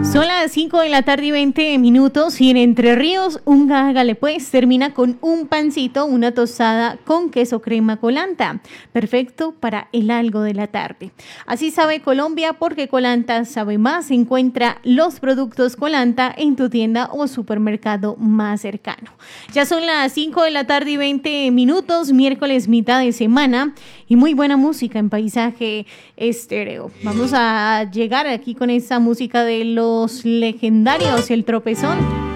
Son las 5 de la tarde y 20 minutos y en Entre Ríos, un hágale pues termina con un pancito, una tostada con queso crema Colanta. Perfecto para el algo de la tarde. Así sabe Colombia porque Colanta sabe más. Encuentra los productos Colanta en tu tienda o supermercado más cercano. Ya son las 5 de la tarde y 20 minutos, miércoles mitad de semana y muy buena música en Paisaje Estéreo. Vamos a llegar aquí con esta música de Los Legendarios, El Tropezón.